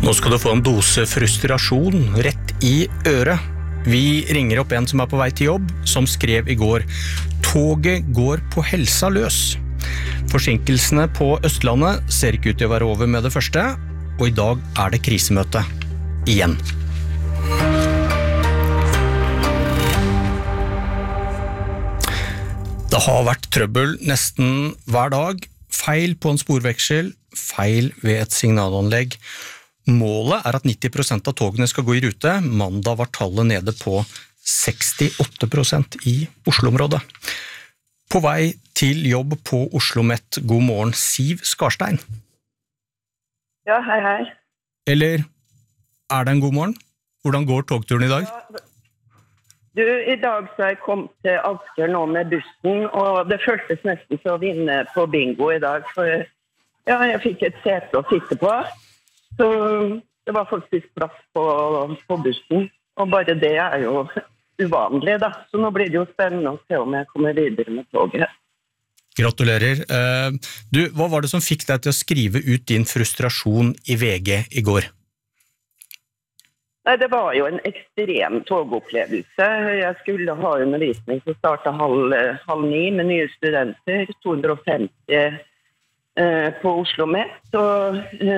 Nå skal du få en dose frustrasjon rett i øret. Vi ringer opp en som på vei til jobb, som skrev i går: «Toget går på helsa løs». Forsinkelsene på Østlandet ser ikke ut til å være over med det første, og i dag det krisemøte. Igjen. Det har vært trøbbel nesten hver dag. Feil på en sporveksel, feil ved et signalanlegg. Målet at 90% av togene skal gå i rute. Mandag var tallet nede på 68% i Oslo-området. På vei til jobb på Oslo Met. God morgen, Siv Skarstein. Ja, hei, hei. Eller det en god morgen? Hvordan går togturen i dag? Ja, I dag så jeg kom til Asker nå med bussen, og det føltes nesten til å vinne på bingo i dag, for ja, jeg fikk et sete å sitte på. Så det var faktisk plass på bussen, og bare det jo uvanlig da. Så nå blir det jo spennende å se om jeg kommer videre med toget. Gratulerer. Du, hva var det som fikk deg til å skrive ut din frustrasjon i VG i går? Nei, det var jo en ekstrem togopplevelse. Jeg skulle ha undervisning som startet halv 9 med nye studenter, 250 på Oslo Met, og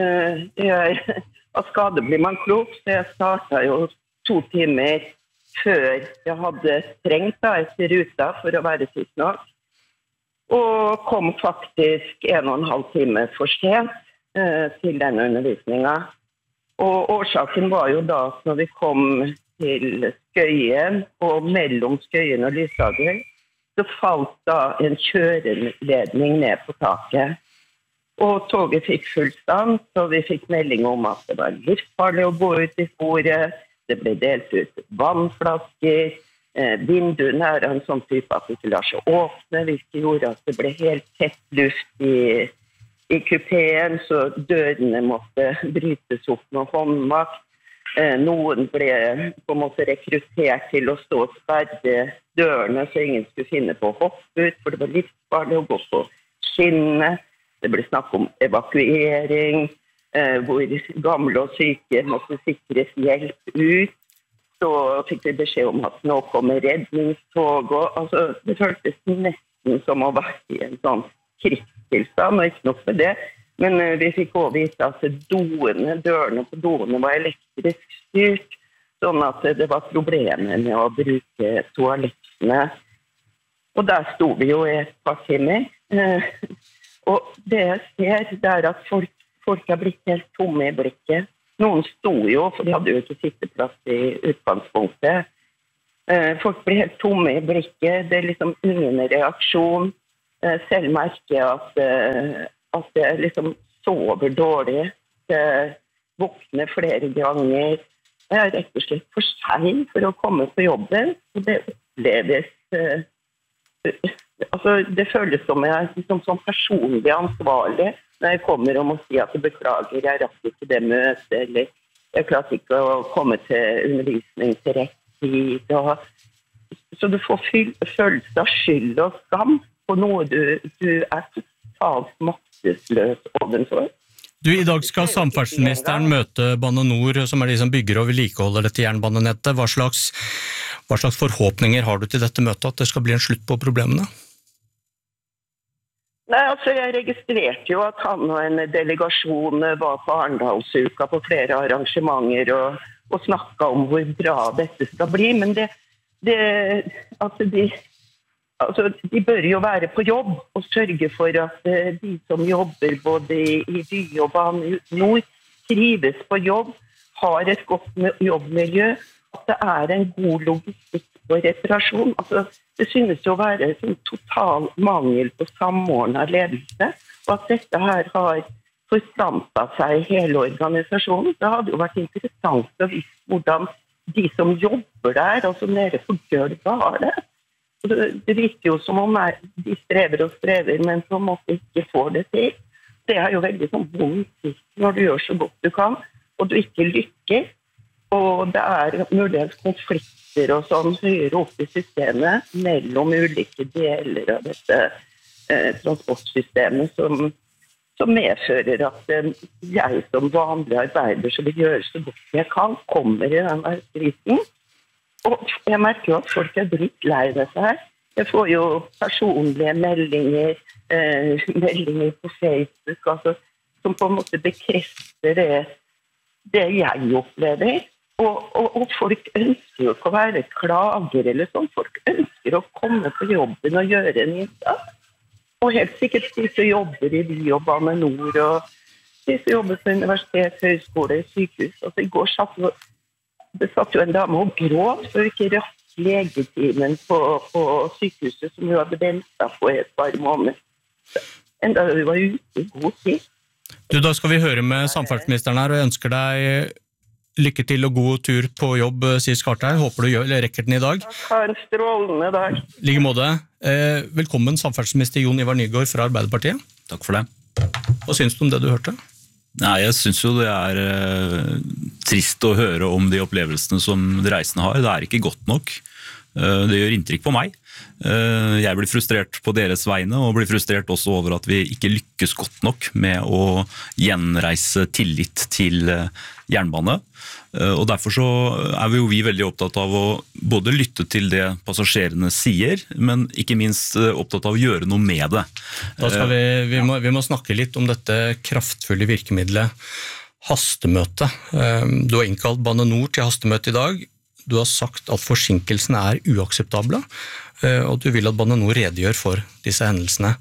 av skade blir man klok, så jeg startet jo 2 timer før jeg hadde trengt etter ruta for å være sist nok, og kom faktisk 1,5 time for sent til denne undervisningen. Og årsaken var jo da at når vi kom til Skøyen, og mellom Skøyen og Lysaker, så falt da en kjøreledning ned på taket. Og toget fikk full stand, så vi fikk melding om at det var livsfarlig å gå ut i sporet. Det ble delt ut vannflasker. Vinduene en sånn type at det ikke lar seg åpne, hvilket gjorde at det ble helt tett luft i kupeen, så dørene måtte brytes opp med håndmakt. Noen ble på en måte rekruttert til å stå og sperre dørene, så ingen skulle finne på å hoppe ut, for det var livsfarlig å gå på skinnene. Det ble snakk om evakuering, hvor gamle og syke måtte sikres hjelp ut. Så fikk vi beskjed om at nå kommer redningstog. Altså, det føltes nesten som å være i en sånn krigstilstand, og ikke nok med det. Men vi fikk også vite at dørene på doene var elektrisk styrt, sånn at det var problemer med å bruke toalettene. Og der sto vi jo i et par timer. Og det jeg ser, det at folk har blitt helt tomme i blikket. Noen sto jo, for de hadde jo ikke sitteplass i utgangspunktet. Folk blir helt tomme i blikket. Det liksom ingen reaksjon. Selv merker jeg at jeg liksom sover dårlig. Jeg våkner flere ganger. Jeg rett og slett for sent for å komme på jobben. Og det oppleves... Altså, det føles som jeg liksom som personlig ansvarlig når jeg kommer og må si at jeg beklager, jeg rakk ikke det møtet, eller jeg klarte ikke å komme til undervisning til rett tid. Så du får følelse av skyld og skam på noe du totalt maktesløs ovenfor. Du, i dag skal samferdselsministeren møte Bane Nor, som de som bygger og vedlikeholder dette jernbanenettet. Hva slags forhåpninger har du til dette møtet, at det skal bli en slutt på problemene? Nei, altså jeg registrerte jo at han og en delegasjon var på Arendalsuka på flere arrangementer og snakket om hvor bra dette skal bli, men de bør jo være på jobb og sørge for at de som jobber både i by og Bane Nor trives på jobb, har et godt jobbmiljø, at det en god logistikk på reparasjon. Altså, det synes jo å være en total mangel på samordnet ledelse, og at dette her har forstampet seg i hele organisasjonen. Det hadde jo vært interessant å vise hvordan de som jobber der, altså nede på gulvet, har det. Det virker jo som om de strever og strever, men på en måte ikke får det til. Det jo veldig sånn vondt når du gjør så godt du kan, og du ikke lykkes. Og det muligens konflikter og sånn høyere opp i systemet mellom ulike deler av dette transportsystemet som medfører at jeg som vanlig arbeider som vil gjøre så godt jeg kan, kommer i denne krisen. Og jeg merker jo at folk drittlei dette her. Jeg får jo personlige meldinger, meldinger på Facebook, altså, som på en måte bekrefter det jeg opplever. Og folk ønsker jo ikke å være klager eller sånn. Folk ønsker å komme på jobben og gjøre en innsats. Og helt sikkert de som jobber i Vy og Bane Nor, og de som jobber på universitet, høyskole, sykehus. Altså, I går satt jo en dame og gråt for ikke rakk legetimen på sykehuset som hun hadde ventet på et par måneder. Enda hun var ute I god tid. Du, da skal vi høre med samferdselsministeren her, og jeg ønsker deg lykke til og god tur på jobb, sier Skartheim. Håper du rekker den I dag. Takk, ha en strålende dag. Like måte. Velkommen samferdselsminister Jon Ivar Nygård fra Arbeiderpartiet. Takk for det. Hva synes du om det du hørte? Nei, jeg synes jo det trist å høre om de opplevelsene som de reisende har. Det ikke godt nok. Det gjør inntrykk på meg. Jeg blir frustrert på deres vegne, og blir frustrert også over at vi ikke lykkes godt nok med å gjenreise tillit til jernbane. Og derfor så vi jo vi veldig opptatt av å både lytte til det passasjerene sier, men ikke minst opptatt av å gjøre noe med det. Da skal vi må snakke litt om dette kraftfulle virkemidlet hastemøte. Du har innkalt Bane Nor til hastemøte I dag. Du har sagt at forsinkelsene uakseptable, og du vil at Bane Nor redegjør for disse hendelsene.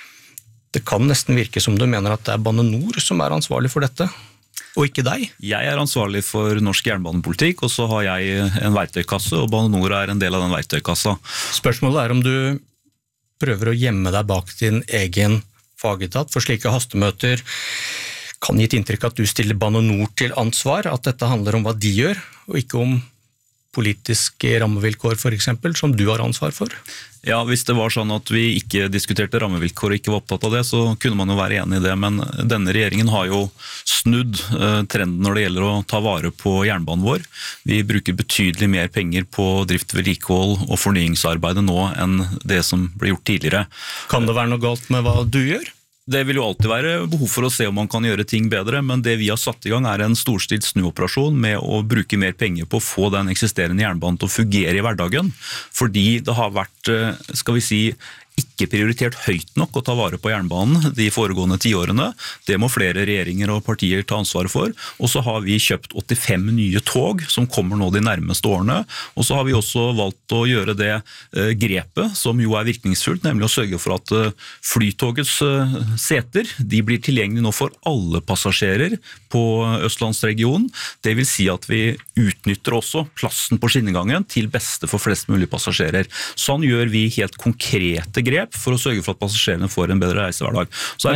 Det kan nesten virke som du mener at det Bane Nor som ansvarlig for dette, og ikke deg. Jeg ansvarlig for norsk jernbanepolitikk, og så har jeg en verktøykasse, og Bane Nor en del av den verktøykassa. Spørsmålet om du prøver å gjemme deg bak din egen fagetat, for slike hastemøter kan gi et inntrykk at du stiller Bane Nor til ansvar, at dette handler om hva de gjør, og ikke om politiske rammevilkår for eksempel, som du har ansvar for? Ja, hvis det var sånn at vi ikke diskuterte rammevilkår og ikke var opptatt av det, så kunne man jo være enig I det, men denne regjeringen har jo snudd trenden når det gjelder å ta vare på jernbanen vår. Vi bruker betydelig mer penger på drift, vedlikehold og fornyingsarbeidet nå enn det som ble gjort tidligere. Kan det være noe galt med hva du gjør? Det vil jo alltid være behov for å se om man kan gjøre ting bedre, men det vi har satt I gang en storstilt snuoperasjon med å bruke mer penger på å få den eksisterende jernbanen til å fungere I hverdagen, fordi det har vært, skal vi si, ikke prioritert høyt nok å ta vare på jernbanen de foregående 10 årene. Det må flere regjeringer og partier ta ansvar for. Og så har vi kjøpt 85 nye tog som kommer nå de nærmeste årene. Og så har vi også valgt å gjøre det grepet som jo virkningsfullt, nemlig å sørge for at flytogets seter, de blir tilgjengelige nå for alle passasjerer på Østlandsregionen. Det vil si at vi utnytter også plassen på skinnegangen til beste for flest mulig passasjerer. Sånn gjør vi helt konkrete grep for å sørge for at passasjerene får en bedre reisehverdag. Så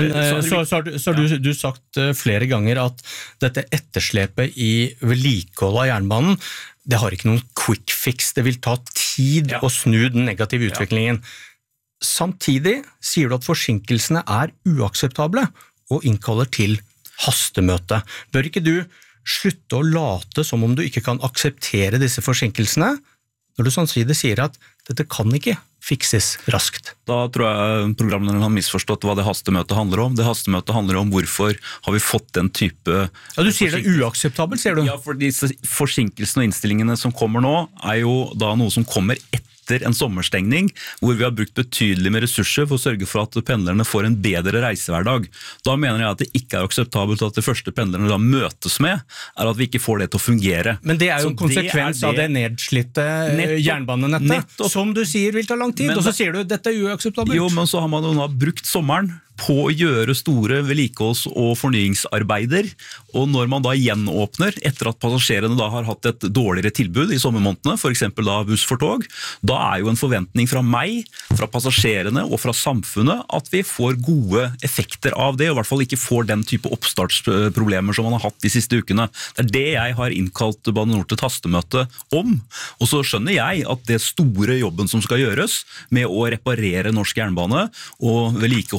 har du sagt flere ganger at dette etterslepet I vedlikehold av jernbanen, det har ikke noen quick fix, det vil ta tid å snu den negative utviklingen. Samtidig sier du at forsinkelsene uakseptable og innkaller til hastemøte. Bør ikke du slutte å late som om du ikke kan akseptere disse forsinkelsene, når du samtidig sier at dette kan ikke fikses raskt? Da tror jeg programlederen har misforstått hva det hastemøtet handler om. Det hastemøtet handler om hvorfor har vi fått den type... Ja, du sier det uakseptabelt, sier du? Ja, for disse forsinkelsene og innstillingene som kommer nå, jo da noe som kommer etter en sommerstengning, hvor vi har brukt betydelig med ressurser for å sørge for at pendlerne får en bedre reisehverdag. Da mener jeg at det ikke akseptabelt at det første pendlerne da møtes med, at vi ikke får det til å fungere. Men det jo en konsekvens av det nedslitte jernbanenettet, som du sier vil ta lang tid, og så sier du at dette uakseptabelt. Jo, men så har man jo nå brukt sommeren på å gjøre store vedlikeholds- og fornyingsarbeider, og når man da gjenåpner etter at passasjerene da har hatt et dårligere tilbud I sommermånedene, for eksempel da buss for tog, da jo en forventning fra meg, fra passasjerene og fra samfunnet at vi får gode effekter av det, og I hvert fall ikke får den type oppstartsproblemer som man har hatt de siste ukene. Det det jeg har innkalt Bane Nor til et hastemøte om, og så skjønner jeg at det store jobben som skal gjøres med å reparere norsk jernbane og vedlikeholde den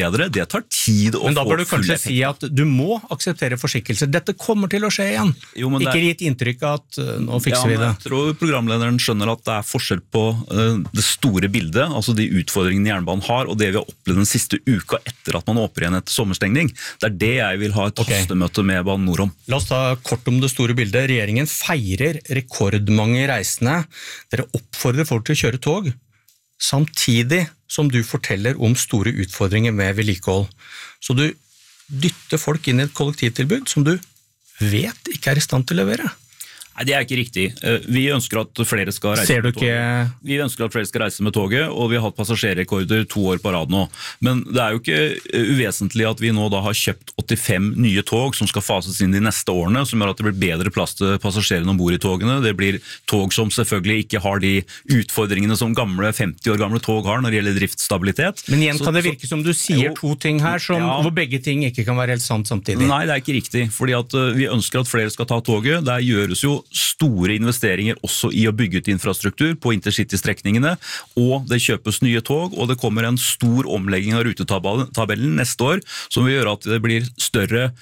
bedre, det tar tid å få full effekt. Men da bør du kanskje si at du må akseptere forsinkelser. Dette kommer til å skje igjen. Jo, ikke gi et inntrykk av at nå fikser vi det. Jeg tror programlederen skjønner at det er forskjell på det store bildet, altså de utfordringene jernbanen har, og det vi har opplevd den siste uka etter at man åpner igjen etter sommerstengning. Det er det jeg vil ha et hastemøte med Bane NOR om. La oss ta kort om det store bildet. Regjeringen feirer rekordmange reisende. Dere oppfordrer folk til å kjøre tog, samtidig som du forteller om store utfordringer med vedlikehold. Så du dytter folk inn i et kollektivtilbud som du vet ikke er i stand til å levere. Nei, det er ikke riktig. Vi ønsker at flere skal reise med toget. Vi ønsker at flere skal reise med toget, og vi har hatt passasjerrekorder 2 år på rad nå. Men det er jo ikke uvesentlig at vi nå da har kjøpt 85 nye tog som skal fases inn de neste årene, som gjør at det blir bedre plass til passasjerene ombord i togene. Det blir tog som selvfølgelig ikke har de utfordringene som 50 år gamle tog har når det gjelder driftsstabilitet. Men igjen kan det virke som du sier to ting her, hvor begge ting ikke kan være helt sant samtidig. Nei, det er ikke riktig, fordi at vi ønsker at flere skal ta toget. Det gjøres jo store investeringer også i å bygge ut infrastruktur på intercity-strekningene, og det kjøpes nye tog, og det kommer en stor omlegging av rutetabellen neste år, som vil gjøre at det blir større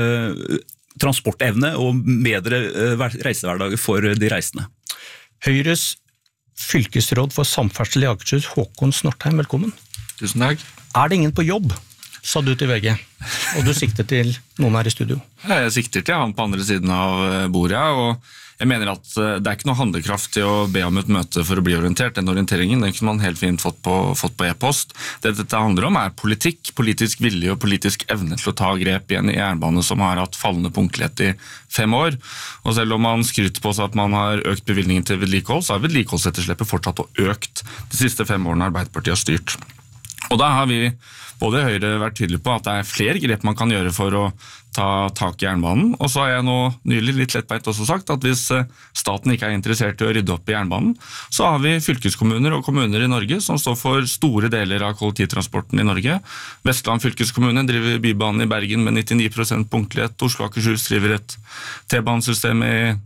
transportevne og bedre reisehverdager for de reisende. Høyres fylkesråd for samferdsel i Akershus, Håkon Snortheim, velkommen. Tusen takk. Er det ingen på jobb, sa du til VG, og du sikter til noen her i studio? Jeg sikter til han på andre siden av bordet, og jeg mener at det er ikke noe handlekraft til å be om et møte for å bli orientert. Den orienteringen den kunne man helt fint fått på e-post. Det dette handler om er politikk, politisk vilje og politisk evne til å ta grep igjen i jernbane som har hatt fallende punktlighet i 5 år. Og selv om man skryter på seg at man har økt bevilgningen til vedlikehold, så har vedlikeholdsetterslepet fortsatt og økt de siste 5 årene Arbeiderpartiet har styrt. Og da har vi både Høyre vært tydelige på at det er flere grep man kan gjøre for å ta tak i jernbanen, og så har jeg nå nylig litt lettbeint også sagt at hvis staten ikke er interessert i å rydde opp i jernbanen, så har vi fylkeskommuner og kommuner i Norge som står for store deler av kollektivtransporten i Norge. Vestland fylkeskommune driver bybanen i Bergen med 99% punktlighet, Oslo og Akershus driver et T-banesystem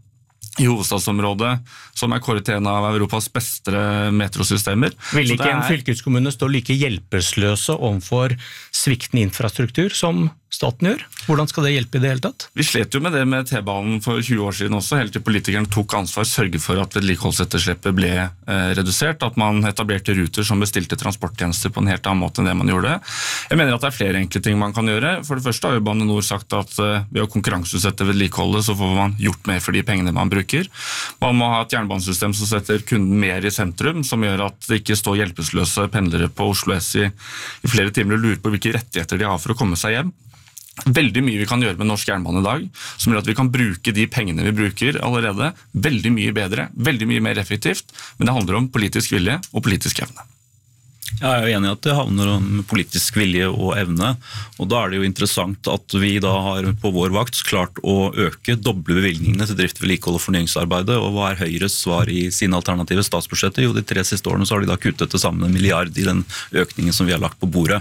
i hovedstadsområdet, som er kåret til en av Europas beste metrosystemer. Vil ikke en fylkeskommune stå like hjelpeløse overfor sviktende infrastruktur som staten gjør? Hvordan skal det hjelpe i det hele tatt? Vi slet jo med det med T-banen for 20 år siden også, helt til politikerne tok ansvar, sørget for at vedlikeholdsetterslepet ble redusert, at man etablerte ruter som bestilte transporttjenester på en helt annen måte enn det man gjorde. Jeg mener at det er flere enkle ting man kan gjøre. For det første har jo Bane NOR sagt at ved å konkurranseutsette vedlikeholdet så får man gjort mer for de pengene man bruker. Man må ha et jernbanesystem som setter kunden mer i sentrum, som gjør at det ikke står hjelpeløse pendlere på Oslo S i flere timer og lurer på hvilke rettigheter de har for å komme seg hjem. Veldig mye vi kan gjøre med norsk jernbane i dag, som gjør at vi kan bruke de pengene vi bruker allerede veldig mye bedre, veldig mye mer effektivt, men det handler om politisk vilje og politisk evne. Jeg er jo enig i at det handler om politisk vilje og evne, og da er det jo interessant at vi da har på vår vakt klart å doble bevilgningene til drift, vedlikehold og fornyingsarbeidet, og hva er Høyres svar i sine alternative statsbudsjetter? Jo, de 3 siste årene så har de da kuttet til sammen 1 milliard i den økningen som vi har lagt på bordet.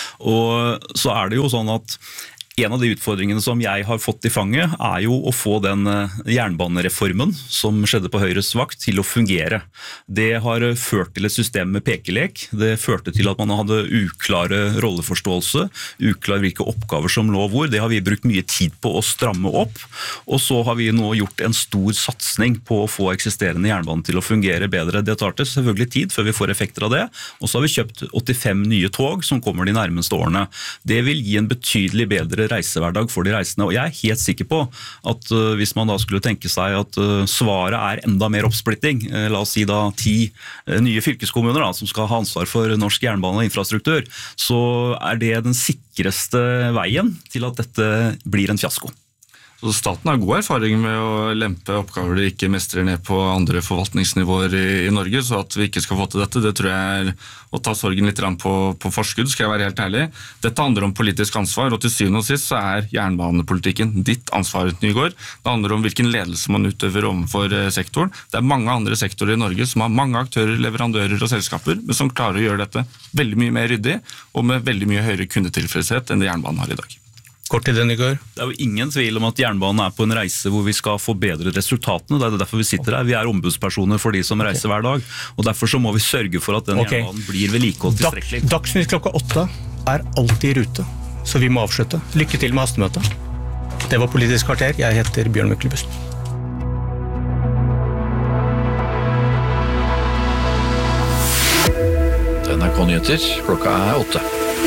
Og så er det jo sånn at en av de utfordringene som jeg har fått i fanget er jo å få den jernbanereformen som skjedde på Høyres vakt til å fungere. Det har ført til et system med pekelek. Det førte til at man hadde uklare rolleforståelse, uklare hvilke oppgaver som lå hvor. Det har vi brukt mye tid på å stramme opp, og så har vi nå gjort en stor satsing på å få eksisterende jernbane til å fungere bedre. Det tar til selvfølgelig tid før vi får effekter av det, og så har vi kjøpt 85 nye tog som kommer de nærmeste årene. Det vil gi en betydelig bedre reisehverdag for de reisende, og jeg er helt sikker på at hvis man da skulle tenke seg at svaret er enda mer oppsplitting, la oss si da 10 nye fylkeskommuner da, som skal ha ansvar for norsk jernbane og infrastruktur, så er det den sikreste veien til at dette blir en fiasko. Så staten har god erfaring med å lempe oppgaver de ikke mestrer ned på andre forvaltningsnivåer i Norge, så at vi ikke skal få til dette, det tror jeg er å ta sorgen litt på forskudd, skal jeg være helt ærlig. Dette handler om politisk ansvar, og til syvende og sist så er jernbanepolitikken ditt ansvar, Nygaard. Det handler om hvilken ledelse man utøver overfor sektoren. Det er mange andre sektorer i Norge som har mange aktører, leverandører og selskaper, men som klarer å gjøre dette veldig mye mer ryddig, og med veldig mye høyere kundetilfredshet enn det jernbanen har i dag. Kort til den, Nygaard. Det er jo ingen tvil om at jernbanen er på en reise hvor vi skal få bedre resultatene. Det er derfor vi sitter her. Vi er ombudspersoner for de som reiser hver dag, og derfor så må vi sørge for at den jernbanen blir vedlikeholdt tilstrekkelig. Dagsnytt klokka 8. alltid I rute, så vi må avslutte. Lykke til med hastemøtet. Det var Politisk kvarter. Jeg heter Bjørn Myklebust. NRK Nyheter, klokka 8.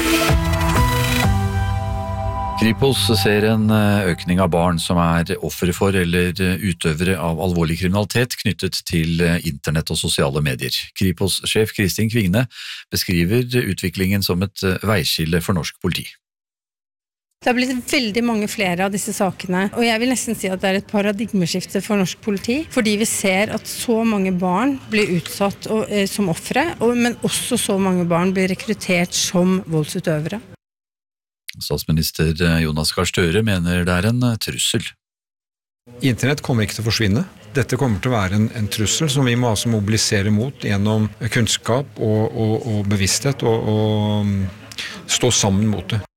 Kripos ser en økning av barn som ofre for eller utøvere av alvorlig kriminalitet knyttet til internett og sosiale medier. Kripos-sjef Kristin Kvigne beskriver utviklingen som et veiskille for norsk politi. Det har blitt veldig mange flere av disse sakene, og jeg vil nesten si at det et paradigmeskifte for norsk politi, fordi vi ser at så mange barn blir utsatt som ofre, men også så mange barn blir rekruttert som voldsutøvere. Statsminister Jonas Gahr Støre mener det en trussel. Internett kommer ikke til å forsvinne. Dette kommer til å være en trussel som vi må altså mobilisere mot gjennom kunnskap og bevissthet og stå sammen mot det.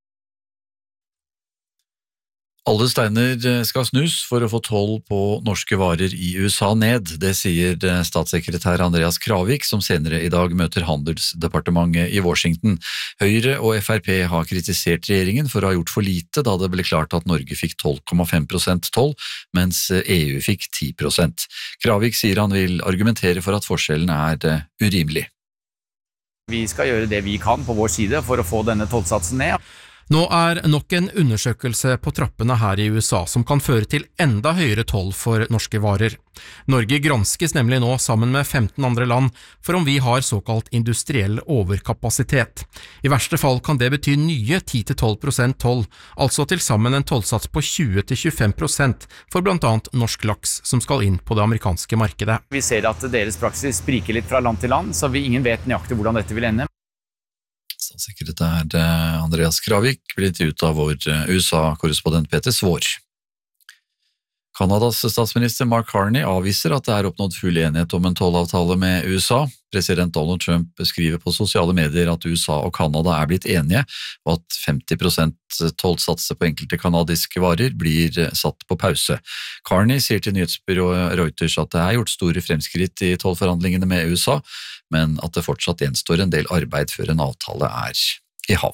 Alle steiner skal snus for å få toll på norske varer I USA ned, det sier statssekretær Andreas Kravik, som senere I dag møter Handelsdepartementet I Washington. Høyre og FrP har kritisert regjeringen for å ha gjort for lite da det ble klart at Norge fikk 12,5% toll, mens EU fikk 10%. Kravik sier han vil argumentere for at forskjellen urimelig. Vi skal gjøre det vi kan på vår side for å få denne tollsatsen ned. Nå nok en undersøkelse på trappene her I USA som kan føre til enda høyere toll for norske varer. Norge granskes nemlig nå sammen med 15 andre land for om vi har såkalt industriell overkapasitet. I verste fall kan det bety nye 10-12% toll, altså til sammen en tollsats på 20-25% for blant annet norsk laks som skal inn på det amerikanske markedet. Vi ser at deres praksis spriker litt fra land til land, så ingen vet nøyaktig hvordan dette vil ende. Statssekretær Andreas Kravik blir intervjuet av vår USA-korrespondent Peter Svår. Kanadas statsminister Mark Carney avviser at det oppnådd full enighet om en tollavtale med USA. President Donald Trump skriver på sosiale medier at USA og Kanada blitt enige, og at 50% tollsatser på enkelte kanadiske varer blir satt på pause. Carney sier til nyhetsbyrået Reuters at det gjort store fremskritt I tollforhandlingene med USA, men at det fortsatt gjenstår en del arbeid før en avtale I havn.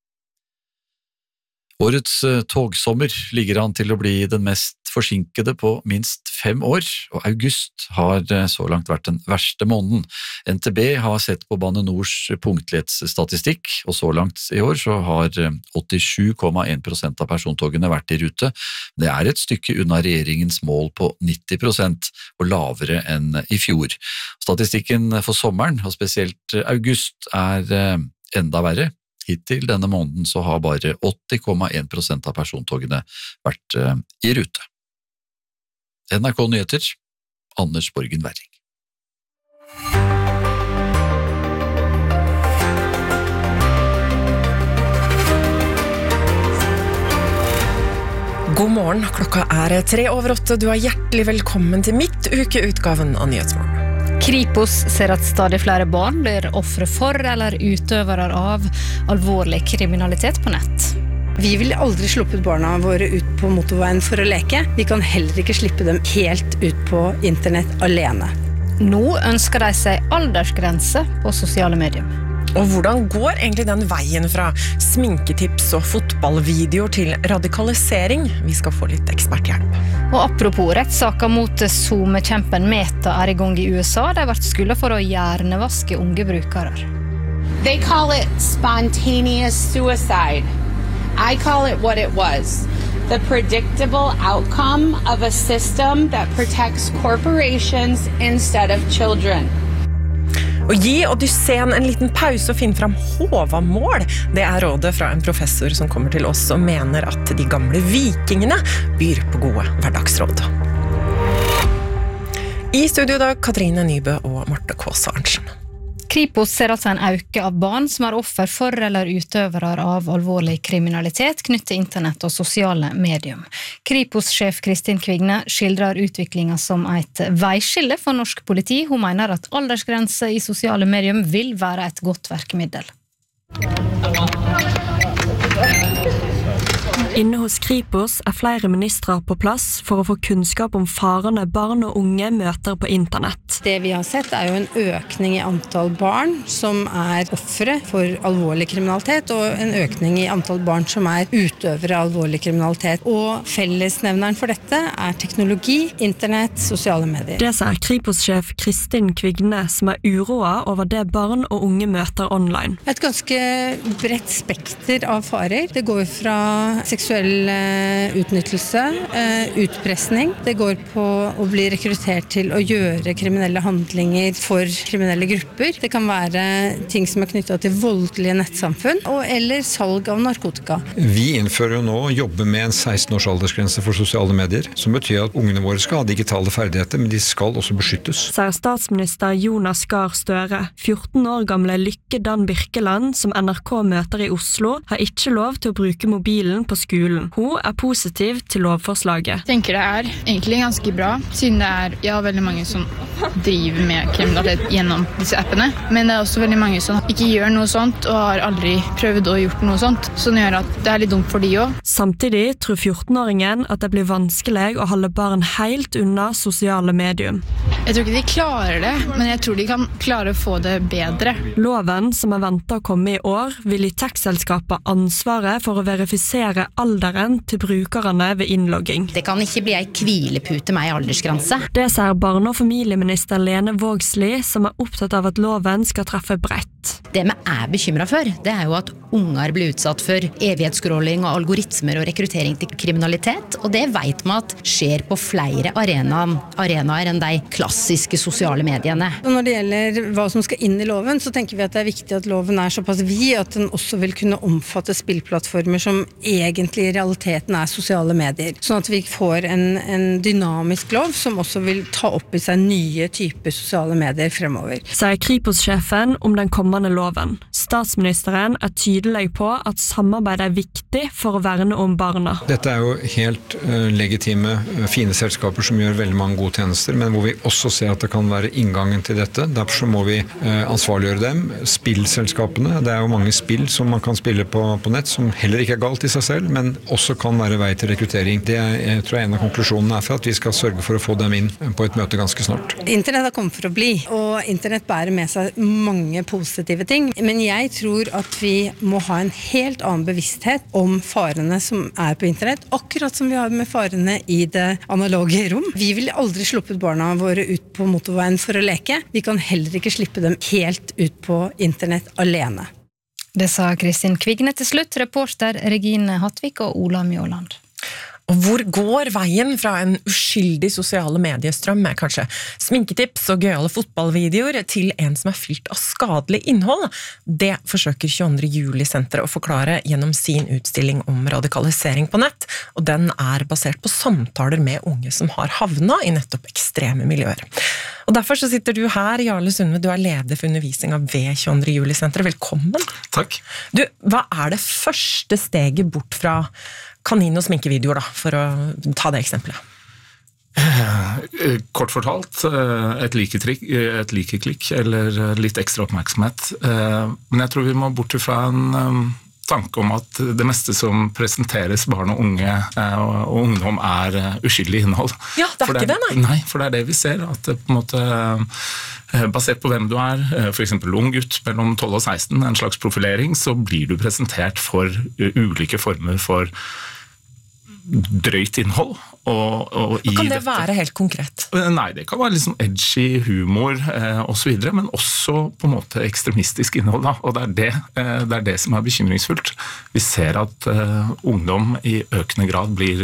Årets togsommer ligger an til å bli den mest forsinkede på minst 5 år, og august har så langt vært den verste måneden. NTB har sett på Bane Nors punktlighetsstatistikk, og så langt I år så har 87,1% av persontogene vært I rute. Det et stykke unna regjeringens mål på 90%, og lavere enn I fjor. Statistikken for sommeren, og spesielt august, enda verre. Hittil denne måneden så har bare 80,1% av persontogene vært I rute. NRK Nyheter, Anders Borgen Werring. God morgen, klokka 7:03. Du hjertelig velkommen til midt ukeutgaven av Nyhetsmorgen. Kripos ser at stadig flere barn blir ofre for eller utøvere av alvorlig kriminalitet på nett. Vi vil aldri sluppe barna våre ut på motorveien for å leke. Vi kan heller ikke slippe dem helt ut på internett alene. Nå ønsker de seg aldersgrense på sosiale medier. Og hvordan går egentlig den veien fra sminketips og fotballvideoer til radikalisering? Vi skal få litt eksperthjelp. Og apropos rettssaker mot SoMe-kjempen Meta I gang I USA, de vært skyldet for å hjernevaske unge brukere. They call it spontaneous suicide. I call it what it was. The predictable outcome of a system that protects corporations instead of children. Og gi Odysseen en liten pause og finn fram Håvamål. Det rådet fra en professor som kommer til oss og mener at de gamle vikingene byr på gode hverdagsråd. I studio da, Katrine Nybø og Marte Kaas Arntzen. Kripos ser altså en øke av barn som offer for eller utøvere av alvorlig kriminalitet knyttet til internett og sosiale medier. Kripos-sjef Kristin Kvigne skildrer utviklingen som et veiskille for norsk politi. Hun mener at aldersgrense I sosiale medier vil være et godt verkemiddel. Inne hos Kripos flere ministre på plass for å få kunnskap om farene barn og unge møter på internett. Det vi har sett jo en økning i antall barn som offre for alvorlig kriminalitet, og en økning i antall barn som utøvere av alvorlig kriminalitet. Og fellesnevneren for dette teknologi, internett, sosiale medier. Det sier Kripos-sjef Kristin Kvigne, som uroa over det barn og unge møter online. Et ganske bredt spekter av farer. Det går fra seksuell utnyttelse, utpressning. Det går på å bli rekruttert til å gjøre kriminelle handlinger for kriminelle grupper. Det kan være ting som knyttet til voldelige nettsamfunn, eller salg av narkotika. Vi innfører jo nå å jobbe med en 16-års aldersgrense for sosiale medier, som betyr at ungene våre skal ha digitale ferdigheter, men de skal også beskyttes. Sier statsminister Jonas Gahr Støre. 14 år gamle Lykke Dan Birkeland, som NRK møter i Oslo, har ikke lov til å bruke mobilen på skolen. Hun positiv til lovforslaget. Jeg tenker det egentlig ganske bra, siden det veldig mange som driver med kriminalitet gjennom disse appene. Men det også veldig mange som ikke gjør noe sånt, og har aldri prøvd å gjort noe sånt, som gjør at det litt dumt for de også. Samtidig tror 14-åringen at det blir vanskelig å holde barn helt unna sosiale medium. Jeg tror ikke de klarer det, men jeg tror de kan klare å få det bedre. Loven, som ventet å komme i år, vil gi tech-selskapet ansvaret for å verifisere alderen til brukerne ved innlogging. Det kan ikke bli en hvilepute med en aldersgrense. Det sier barne- og familieminister Lene Vågslid, som opptatt av at loven skal treffe bredt. Det vi bekymret for, det jo at unger blir utsatt for evighetsskråling og algoritmer og rekruttering til kriminalitet, og det vet vi at skjer på flere arenaer enn de klassiske sosiale mediene. Når det gjelder hva som skal inn i loven, så tenker vi at det viktig at loven såpass vid at den også vil kunne omfatte spillplattformer som egentlig i realiteten sosiale medier. Sånn at vi får en dynamisk lov som også vil ta opp i seg nye typer sosiale medier fremover. Sier Kripos-sjefen om den kommende loven. Statsministeren tydelig på at samarbeid viktig for å verne om barna. Dette jo helt legitime, fine selskaper som gjør veldig mange gode tjenester, men hvor vi også ser at det kan være inngangen til dette. Derfor så må vi ansvarliggjøre dem. Spillselskapene, det jo mange spill som man kan spille på nett, som heller ikke galt i seg selv, men også kan være vei til rekruttering. Det jeg tror en av konklusjonene for at vi skal sørge for å få dem inn på et møte ganske snart. Internett har kommet for å bli, og internett bærer med seg mange positive ting, men jeg tror at vi må ha en helt annen bevissthet om farene som på internett, akkurat som vi har med farene i det analoge rom. Vi vil aldri sluppet barna våre ut på motorveien for å leke. Vi kan heller ikke slippe dem helt ut på internett alene. Det sa Kristin Kvigne til slutt, reporter Regine Hattvik og Ola Mjåland. Og hvor går veien fra en uskyldig sosiale mediestrøm med kanskje sminketips og gøyale fotballvideoer til en som fylt av skadelig innhold? Det forsøker 22. juli-senteret å forklare gjennom sin utstilling om radikalisering på nett, og den basert på samtaler med unge som har havnet i nettopp ekstreme miljøer. Og derfor så sitter du her, Jarle Sundve, du leder for undervisninga ved 22. juli-senteret. Velkommen. Takk. Du, hva det første steget bort fra kanin- og sminkevideoer da, for å ta det eksempelet? Kort fortalt, et likeklikk eller litt ekstra oppmerksomhet. Men jeg tror vi må bort fra en tanke om at det meste som presenteres barn og unge og ungdom uskyldig innhold. Ja, det ikke det, nei. Nei, for det det vi ser, at det på en måte basert på hvem du for eksempel ung gutt mellom 12 og 16, en slags profilering, så blir du presentert for ulike former for drøyt innhold. Og kan det være helt konkret? Nei, det kan være liksom edgy humor og så videre, men også på en måte ekstremistisk innhold. Da. Og det det som bekymringsfullt. Vi ser at ungdom i økende grad blir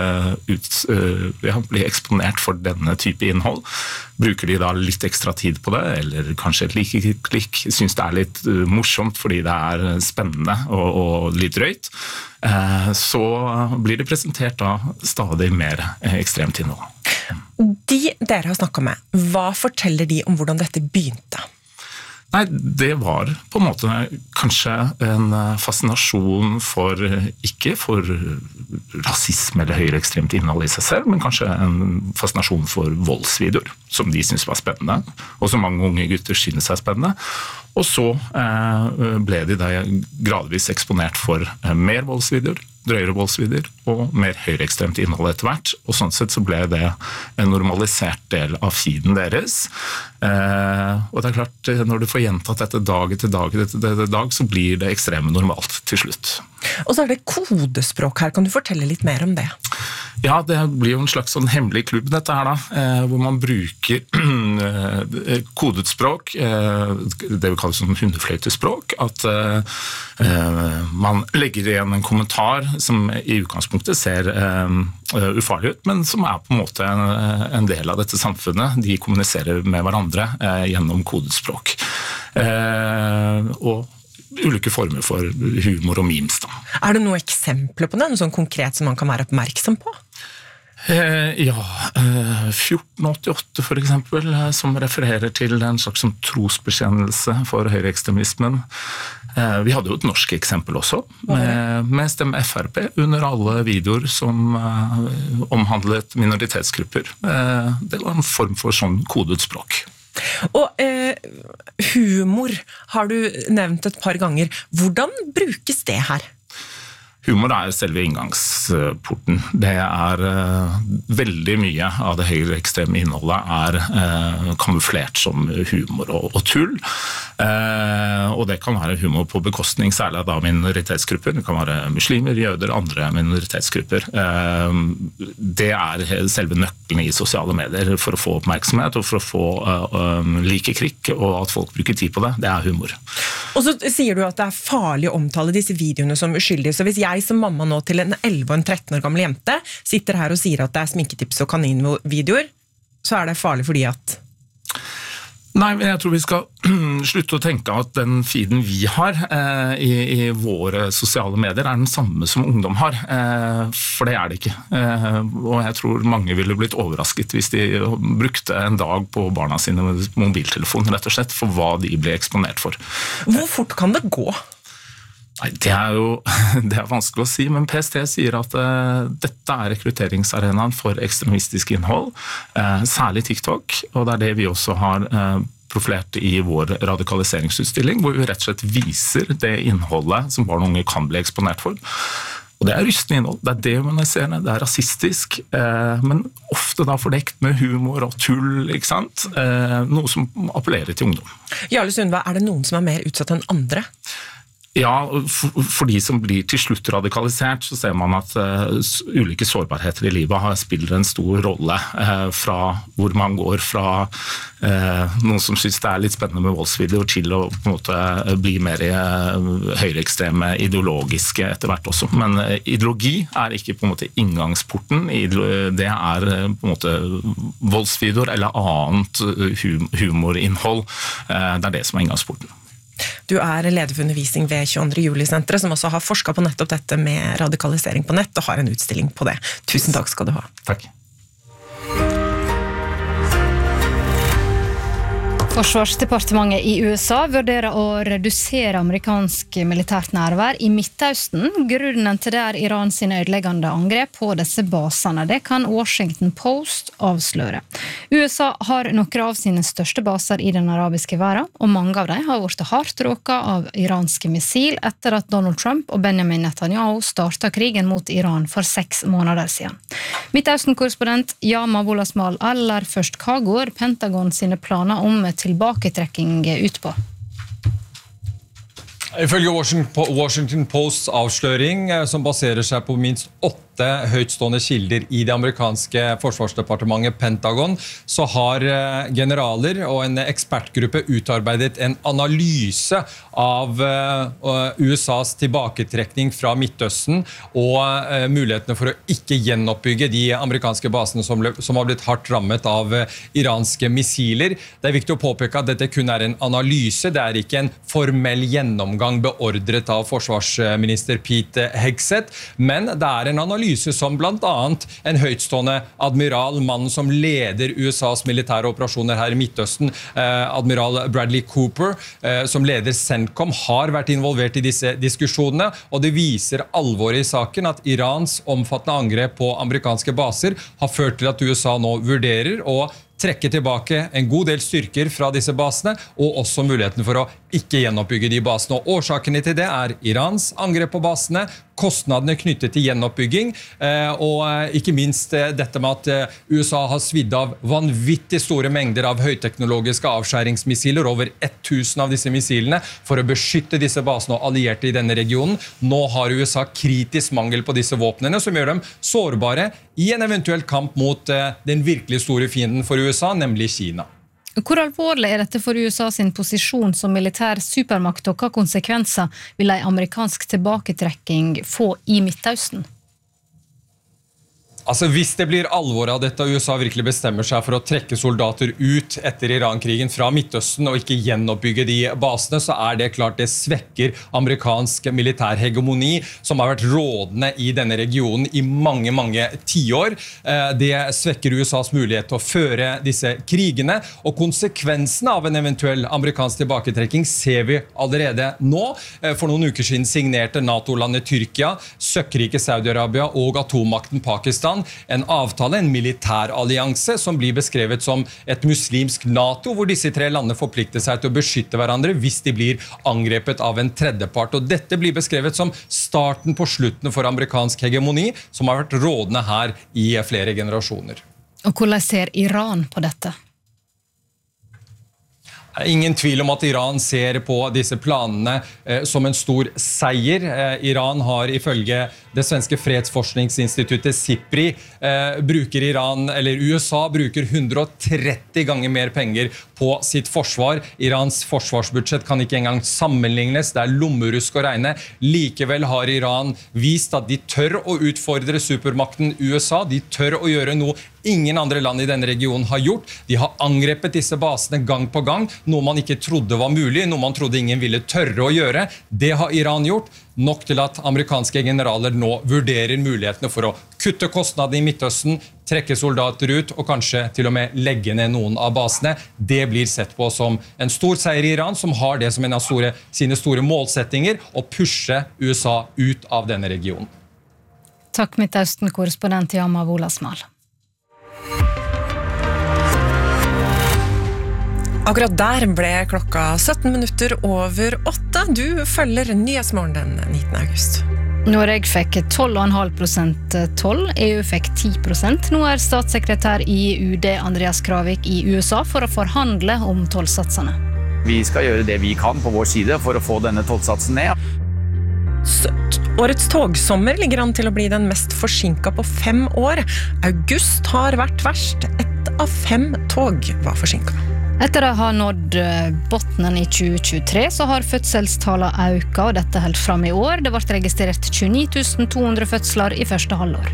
eksponert for denne type innhold. Bruker de da litt ekstra tid på det, eller kanskje et likeklikk, synes det litt morsomt fordi det spennende og litt drøyt, så blir det presentert da stadig mer ekstremt innhold. De dere har snakket med, hva forteller de om hvordan dette begynte? Nei, det var på en måte kanskje en fascinasjon ikke for rasisme eller høyreekstremt innhold i seg selv, men kanskje en fascinasjon for voldsvideoer, som de synes var spennende, og som mange unge gutter synes spennende. Og så ble de da gradvis eksponert for mer voldsvideoer, drøyere voldsvideoer og mer høyreekstremt innhold etter hvert, og sånn sett så ble det en normalisert del av feeden deres. Og det klart, når du får gjentatt dette dag etter dag, så blir det ekstremt normalt til slutt. Og så det kodespråk her, kan du fortelle litt mer om det? Ja, det blir jo en slags sånn hemmelig klubb dette her da, hvor man bruker kodet språk, det vi kaller sånn hundefløytespråk, at man legger igjen en kommentar som i utgangspunktet ser ufarlig ut, men som på en måte en del av dette samfunnet. De kommuniserer med hverandre gjennom kodet språk. Og ulike former for humor og memes da. Det noen eksempler på det? Noe sånn konkret som man kan være oppmerksom på? Ja, 1488 for eksempel, som refererer til en slags trosbekjennelse for høyreekstremismen. Vi hadde jo et norsk eksempel også, med Stem FRP under alle videoer som omhandlet minoritetsgrupper. Det var en form for sånn kodet språk. Og humor har du nevnt et par ganger. Hvordan brukes det her? Humor selve inngangsporten. Det veldig mye av det høyreekstreme innholdet kamuflert som humor og tull. Og det kan være humor på bekostning, særlig av minoritetsgrupper. Det kan være muslimer, jøder, andre minoritetsgrupper. Det selve nøkkelen i sosiale medier for å få oppmerksomhet og for å få likeklikk, og at folk bruker tid på det. Det humor. Og så sier du at det farlig å omtale disse videoene som uskyldige, så hvis jeg som mamma nå til en 11 og en 13 år gammel jente sitter her og sier at det sminketips og kaninvideoer, så det farlig fordi at... Nei, men jeg tror vi skal slutte å tenke at den feeden vi har i våre sosiale medier den samme som ungdom har, for det det ikke. Og jeg tror mange ville blitt overrasket hvis de brukte en dag på barna sine mobiltelefon, rett og slett, for hva de ble eksponert for. Hvor fort kan det gå? Nei, det jo det vanskelig å si, men PST sier at dette rekrutteringsarenaen for ekstremistisk innhold, særlig TikTok, og det det vi også har profilert i vår radikaliseringsutstilling, hvor vi rett og slett viser det innholdet som barn og unge kan bli eksponert for. Og det rystende innhold, det dehumaniserende, det rasistisk, men ofte da fordekt med humor og tull, ikke sant? Noe som appellerer til ungdom. Jarle Sundva, det noen som mer utsatt enn andre? Ja, for de som blir til slutt radikalisert, så ser man at ulike sårbarheter i livet spiller en stor rolle, fra hvor man går fra noen som synes det litt spennende med voldsvideoer til å på en måte bli mer høyreekstreme, ideologiske etter hvert også. Men ideologi ikke på en måte inngangsporten, det på en måte voldsvideoer eller annet humorinnhold, det det som inngangsporten. Du leder for undervisning ved 22. juli-senteret, som også har forsket på nettopp dette med radikalisering på nett, og har en utstilling på det. Tusen takk skal du ha. Takk. Forsvarsdepartementet i USA vurderer å redusere amerikansk militært nærvær i Midtøsten. Grunnen til det Iran sine ødeleggende angrep på disse basene. Det kan Washington Post avsløre. USA har noen av sine største baser i den arabiske verden, og mange av dem har vært hardt råket av iranske missil etter at Donald Trump og Benjamin Netanyahu startet krigen mot Iran for 6 måneder siden. Midtøsten-korrespondent Yama Wolasmal aller først hva går Pentagon sine planer om tilbaketrekking ut på? Ifølge Washington Posts avsløring, som baserer seg på minst 8 høytstående kilder i det amerikanske forsvarsdepartementet Pentagon, så har generaler og en ekspertgruppe utarbeidet en analyse av USAs tilbaketrekning fra Midtøsten og mulighetene for å ikke gjenoppbygge de amerikanske basene som har blitt hardt rammet av iranske missiler. Det viktig å påpeke at dette kun en analyse, det ikke en formell gjennomgang beordret av forsvarsminister Pete Hegseth, men det en analyse som blant annet en høytstående admiral, mannen som leder USAs militære operasjoner her i Midtøsten, admiral Bradley Cooper, som leder CENTCOM, har vært involvert i disse diskusjonene, og det viser alvoret i saken at Irans omfattende angrep på amerikanske baser har ført til at USA nå vurderer å trekke tilbake en god del styrker fra disse basene, og også muligheten for å ikke gjenoppbygge de basene. Og årsakene til det Irans angrep på basene, kostnadene knyttet til gjenoppbygging, og ikke minst dette med at USA har svidd av vanvittig store mengder av høyteknologiske avskjæringsmissiler, over 1000 av disse missilene, for å beskytte disse basene og allierte i denne regionen. Nå har USA kritisk mangel på disse våpnene, som gjør dem sårbare i en eventuell kamp mot den virkelig store fienden for USA, nemlig Kina. Hvor alvorlig dette for USA sin posisjon som militær supermakt, og hva konsekvenser vil en amerikansk tilbaketrekking få i Midtøsten? Altså, hvis det blir alvor av dette, og USA virkelig bestemmer seg for å trekke soldater ut etter Iran-krigen fra Midtøsten og ikke gjenoppbygge de basene, så det klart det svekker amerikansk militær hegemoni, som har vært rådende i denne regionen i mange, mange tiår. Det svekker USAs mulighet til å føre disse krigene, og konsekvensene av en eventuell amerikansk tilbaketrekking ser vi allerede nå. For noen uker siden signerte NATO-landet Tyrkia, søkkrike Saudi-Arabia og atommakten Pakistan en avtale, en militærallianse, som blir beskrevet som et muslimsk NATO, hvor disse tre landene forplikter seg til å beskytte hverandre hvis de blir angrepet av en tredjepart. Og dette blir beskrevet som starten på slutten for amerikansk hegemoni, som har vært rådende her i flere generasjoner. Og hvordan ser Iran på dette? Ingen tvil om at Iran ser på disse planene som en stor seier. Iran har ifølge det svenske fredsforskningsinstituttet SIPRI USA bruker 130 ganger mer penger på sitt forsvar. Irans forsvarsbudsjett kan ikke engang sammenlignes, det lommerusk å regne. Likevel har Iran vist at de tør å utfordre supermakten USA, de tør å gjøre noe ingen andre land i denne regionen har gjort. De har angrepet disse basene gang på gang, noe man ikke trodde var mulig, noe man trodde ingen ville tørre å gjøre. Det har Iran gjort, nok til at amerikanske generaler nå vurderer mulighetene for å kutte kostnadene i Midtøsten, trekke soldater ut og kanskje til og med legge ned noen av basene. Det blir sett på som en stor seier i Iran, som har det som en av sine store målsettinger, å pushe USA ut av denne regionen. Takk, Midtøsten-korrespondent Yama Wolasmal. Akkurat der ble klokka 17 minutter over 8. Du følger Nyhetsmorgen den 19. august. Norge fikk 12,5% toll, EU fikk 10%. Nå statssekretær i UD Andreas Kravik i USA for å forhandle om tollsatsene. Vi skal gjøre det vi kan på vår side for å få denne tollsatsen ned. Årets togsommer ligger an til å bli den mest forsinket på 5 år. August har vært verst. 1 av 5 tog var forsinket. Etter å ha nådd bottenen i 2023, så har fødselstallene økt, og dette helt fram i år. Det ble registrert 29 200 fødsler i første halvår.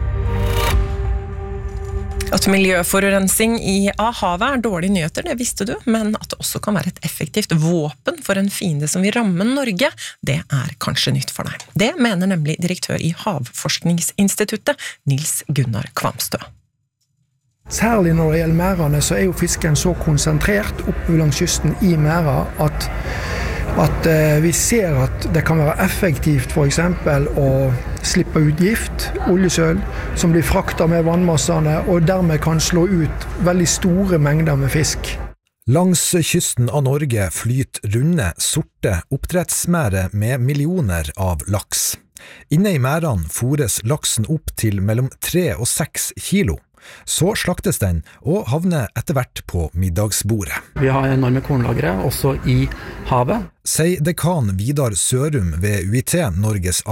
At miljøforurensing av havet dårlige nyheter, det visste du, men at det også kan være et effektivt våpen for en fiende som vil ramme Norge, det kanskje nytt for deg. Det mener nemlig direktør i Havforskningsinstituttet, Nils Gunnar Kvamstø. Særlig når det gjelder mærene, så jo fisken så konsentrert oppe langs kysten i mæra at vi ser at det kan være effektivt for eksempel å slippe ut gift, oljesøl, som blir fraktet med vannmassene og dermed kan slå ut veldig store mengder med fisk. Langs kysten av Norge flyter runde, sorte oppdrettsmære med millioner av laks. Inne i mærene fôres laksen opp til mellom 3 og 6 kilo. Så slaktes den og havner etter hvert på middagsbordet. Vi har enorme kornlagre også i havet. Sier dekan Vidar Sørum ved UiT Norges